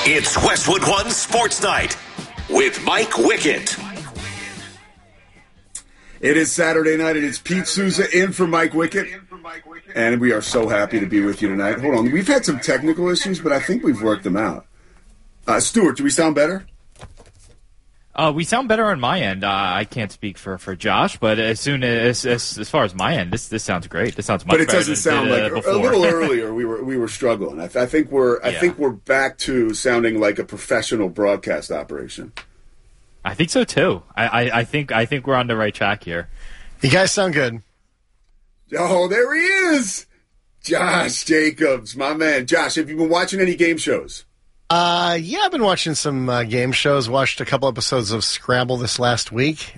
It's Westwood One Sports Night with Mike Wickett. It is Saturday night, and it's Pete Souza in for Mike Wickett. And we are so happy to be with you tonight. Hold on. We've had some technical issues, but I think we've worked them out. Stuart, do we sound better? We sound better on my end. I can't speak for Josh, but as far as my end, this sounds great. This sounds much better. But it doesn't sound like before. A little earlier. We were struggling. I think we're back to sounding like a professional broadcast operation. I think so too. I think we're on the right track here. You guys sound good. Oh, there he is, Josh Jacobs, my man. Josh, have you been watching any game shows? Yeah, I've been watching some game shows. Watched a couple episodes of Scrabble this last week.